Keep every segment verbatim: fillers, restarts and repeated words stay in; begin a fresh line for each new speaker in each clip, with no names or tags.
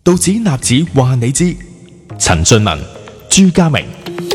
道指納指話你知，陳俊文、朱家明。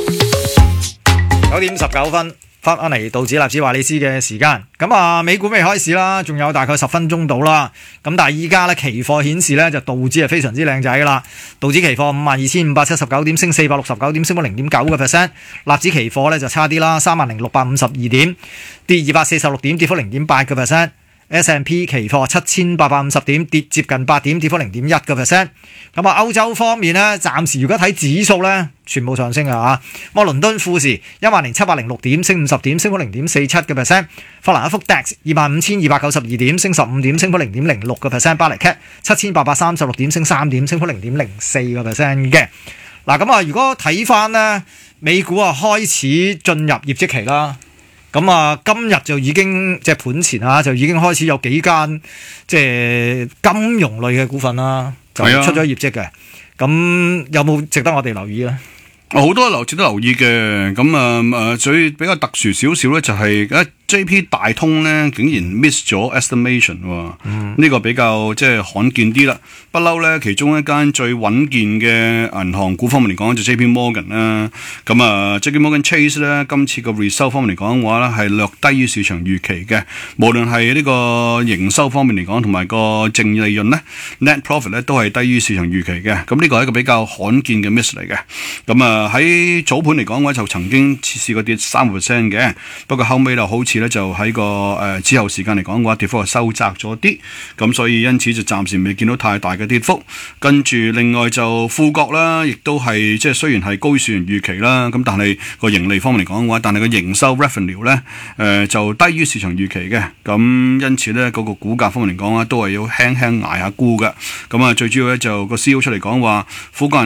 九點十九分，翻返嚟道指納指話你知嘅時間。咁啊，美股未開市啦，仲有大概十分鐘到啦。咁但係依家咧，期貨顯示咧就道指係非常之靚仔噶啦。道指期貨五萬二千五百七十九點，升四百六十九點，升咗零點九個 percent。納指期貨咧就差啲啦，三萬零六百五十二點，跌二百四十六點，跌幅零點八個 percent。S and P 期貨七千八百五十點，跌接近八點，跌幅零點一個 percent。咁啊，歐洲方面咧，暫時如果睇指數咧，全部上升嘅嚇。咁啊，倫敦富時一萬零七百零六點，升五十點，升幅零點四七個 percent。法蘭克福 D A X 二萬五千二百九十二點，升十五點，升幅零點零六個 percent。巴黎 C A T 七千八百三十六點，升三點，升幅零點零四個 percent 嘅。嗱，咁啊，如果睇翻咧，美股啊開始進入業績期啦。咁啊，今日就已經即係盤前啊，就已經開始有幾間即係金融類嘅股份啦，就出咗業績嘅。咁有冇值得我哋留意咧？
好多留值得留意嘅。咁啊誒，最比較特殊少少咧，就係而家 J P 大通咧，竟然 miss 咗 estimation 喎。呢、嗯、個比較即係罕見啲啦。不嬲咧，其中一間最穩健嘅銀行股方面嚟講，就 J P Morgan 啦。咁啊 ，J P Morgan Chase 咧，今次個 result 方面嚟講嘅話咧，係略低於市場預期嘅。無論係呢個營收方面嚟講，同埋個淨利潤咧 net profit 咧，都係低於市場預期嘅。咁呢個係一個比較罕見嘅 miss 嚟嘅。咁啊，喺早盤嚟講嘅話，就曾經試過跌三個 percent 嘅。不過後尾就好似咧就喺個誒、呃、之後時間嚟講嘅話，跌幅係收窄咗啲。咁所以因此就暫時未見到太大嘅跌幅，跟住另外就富國啦，亦都係即係雖然係高於市場預期啦，咁但係個盈利方面嚟講嘅話，但係個營收 revenue 咧，誒、呃、就低於市場預期嘅，咁因此咧嗰、那個股價方面嚟講咧，都係要輕輕捱下沽嘅。咁啊，最主要咧就個 C E O 出嚟講話，富國